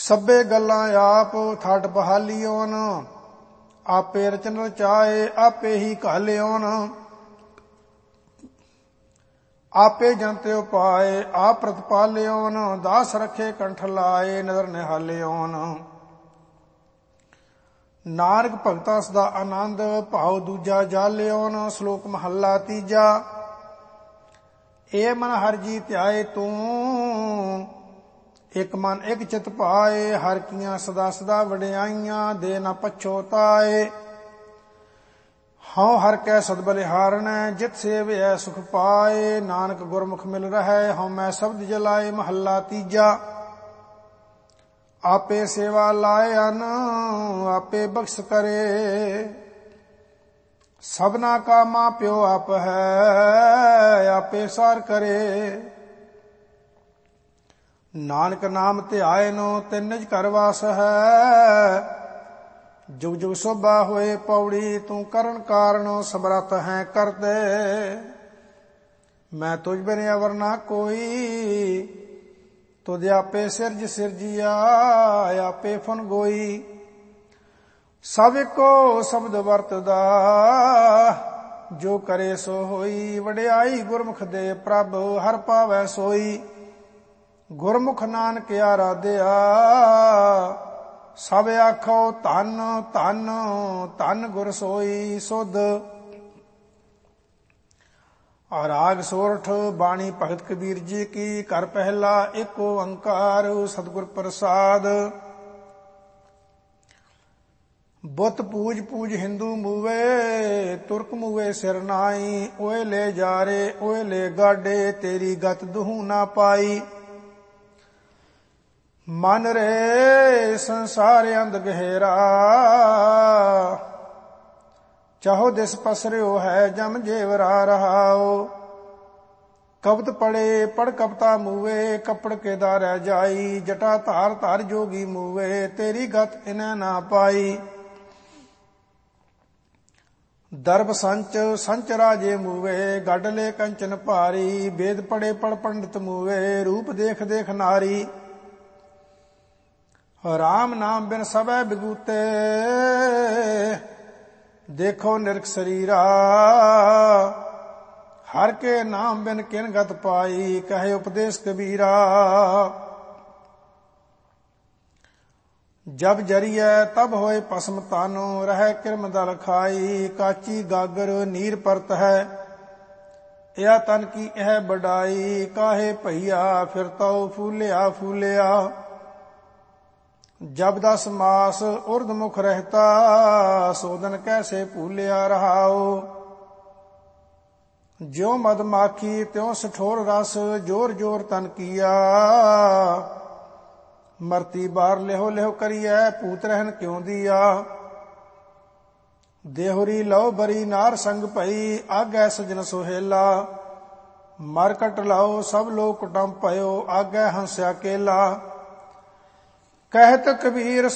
ਸਭੇ ਗੱਲਾਂ ਆਪ ਥਾਟ ਬਹਾਲੀਓਨ, ਆਪੇ ਰਚਨ ਰਚਾਏ ਆਪੇ ਹੀ ਘਾਲਿਓਨ। ਆਪੇ ਜੰਤੇ ਉਪਾਏ ਆਪ ਪ੍ਰਤਪਾਲਿਓਨ, ਦਾਸ ਰਖੇ ਕੰਠ ਲਾਏ ਨਦਰ ਨਿਹਾਲਿਓਨ। ਨਾਨਕ ਭਗਤਾ ਸਦਾ ਆਨੰਦ, ਭਾਉ ਦੂਜਾ ਜਾਲਿਓਨ। ਸ਼ਲੋਕ ਮਹੱਲਾ ਤੀਜਾ। ਏ ਮਨ ਹਰਿ ਜੀ ਧਿਆਏ ਤੂੰ, ਇਕ ਮਨ ਇਕ ਚਿਤ ਪਾਏ। ਹਰਿ ਕੀਆਂ ਸਦਾ ਸਦਾ ਵਡਿਆਈਆਂ, ਦੇ ਨਾ ਪਛੋਤਾਏ। ਹਉ ਹਰ ਕੈ ਸਦ ਬਲਿਹਾਰਣੈ, ਜਿਤ ਸੇਵਿਐ ਸੁਖ ਪਾਏ। ਨਾਨਕ ਗੁਰਮੁਖ ਮਿਲ ਰਹੈ, ਹਉ ਮੈਂ ਸ਼ਬਦ ਜਲਾਏ। ਮਹੱਲਾ ਤੀਜਾ। ਆਪੇ ਸੇਵਾ ਲਾਏ ਅਨ, ਆਪੇ ਬਖਸ਼ ਕਰੇ। ਸਭਨਾ ਕਾ ਮਾਂ ਪਿਓ ਆਪ ਹੈ, ਆਪੇ ਸਾਰ ਕਰੇ। ਨਾਨਕ ਨਾਮ ਧਿਆਇਨੋ, ਤਿਨ ਨਿਜ ਘਰ ਵਾਸ ਹੈ। ਜੁਗ ਜੁਗ ਸੋਭਾ ਹੋਏ ਪੌੜੀ, ਤੂੰ ਕਰਨ ਕਾਰਨ ਸਮਰੱਥ ਹੈ ਕਰਦੇ। ਮੈਂ ਤੁਝ ਬਿਨ ਅਵਰ ਨਾ ਕੋਈ, ਤੁਧ ਆਪੇ ਸਿਰਜ ਸਿਰਜਿਆ ਆਪੇ ਫਨ ਗੋਈ। ਸਭ ਇੱਕੋ ਸ਼ਬਦ ਵਰਤਦਾ, ਜੋ ਕਰੇ ਸੋ ਹੋਈ। ਵਡਿਆਈ ਗੁਰਮੁਖ ਦੇ ਪ੍ਰਭ, ਹਰ ਪਾਵੈ ਸੋਈ। ਗੁਰਮੁਖ ਨਾਨਕ ਆਰਾਧਿਆ, ਸਭ ਆਖੋ ਧੰਨ ਧੰਨ ਧੰਨ ਗੁਰ ਸੋਈ ਸੁਧ। ਰਾਗ ਸੋਰਠ। ਬਾਣੀ ਭਗਤ ਕਬੀਰ ਜੀ ਕੀ। ਘਰ ਪਹਿਲਾ ਏਕ ਓੰਕਾਰ ਸਤਿਗੁਰ ਪ੍ਰਸਾਦ। ਬੁੱਤ ਪੂਜ ਪੂਜ ਹਿੰਦੂ ਮੂਵੇ, ਤੁਰਕ ਮੂਵੇ ਸਿਰ ਨਾਈ। ਓਏ ਲੈ ਜਾਰੇ ਓਏ ਲੈ ਗਾਡੇ, ਤੇਰੀ ਗਤ ਦੁਹੂ ਨਾ ਪਾਈ। ਮਨ ਰੇ ਸੰਸਾਰ ਅੰਧ ਗਹਿਰਾ, ਚਾਹੋ ਦਿਸ ਪਸਰਿਓ ਹੈ ਜਮ ਜੇਵਰਾ ਰਹਾਓ। ਕਬਤ ਪੜੇ ਪੜ ਕਪਤਾ ਮੂਵੇ, ਕੱਪੜ ਕੇ ਦਾ ਰਹਿ ਜਾਈ। ਜਟਾ ਧਾਰ ਧਾਰ ਜੋਗੀ ਮੂਵੇ, ਤੇਰੀ ਗਤ ਇਨੈ ਨਾ ਪਾਈ। ਦਰਬ ਸੰਚ ਸੰਚ ਰਾਜੇ ਮੂਵੇ, ਗੱਡ ਲੈ ਕੰਚਨ ਭਾਰੀ। ਵੇਦ ਪੜੇ ਪੜ ਪੰਡਿਤ ਮੂਵੇ, ਰੂਪ ਦੇਖ ਦੇਖ ਨਾਰੀ। ਰਾਮ ਨਾਮ ਬਿਨ ਸਭੈ ਬਿਗੂਤੇ, ਦੇਖੋ ਨਿਰਖ ਸਰੀਰਾ। ਹਰ ਕੇ ਨਾਮ ਬਿਨ ਕਿਨ ਗਤ ਪਾਈ, ਕਹੇ ਉਪਦੇਸ਼ ਕਬੀਰਾ। ਜਬ ਜਰੀਐ ਤਬ ਹੋਏ ਭਸਮ ਤਾਨੋ, ਰਹਿ ਕਿਰਮ ਦਲ ਖਾਈ। ਕਾਚੀ ਗਾਗਰ ਨੀਰ ਪਰਤ ਹੈ, ਇਹ ਤਨ ਕੀ ਇਹ ਬਡਾਈ। ਕਾਹੇ ਭਈਆ ਫਿਰ ਤਉ ਫੂਲਿਆ ਫੂਲਿਆ। ਜਬ ਦਸ ਮਾਸ ਉਰਧ ਮੁਖ ਰਹਿਤਾ, ਸੋਦਨ ਕੈਸੇ ਭੂਲਿਆ ਰਹਾਓ। ਜਿਉ ਮਦ ਮਾਖੀ ਤਿਉ ਸਠੋਰ ਰਸ, ਜੋਰ ਜੋਰ ਤਨ ਕੀਆ। ਮਰਤੀ ਬਾਰ ਲਿਹੋ ਲਿਹੋ ਕਰੀਐ, ਭੂਤ ਰਹਿਨ ਕਿਉ ਦੀਆ। ਦੇਹੁਰੀ ਲਉ ਬਰੀ ਨਾਰ ਸੰਗ ਭਈ, ਆਗੈ ਸਜਨ ਸੁਹੇਲਾ। ਮਰ ਕਟ ਲਾਓ ਸਭ ਲੋਕ ਕੁਟੰਬ ਭਇਓ, ਆਗੈ ਹੰਸਿਆ ਕੇਲਾ। ਕਹਿਤ ਕਬੀਰ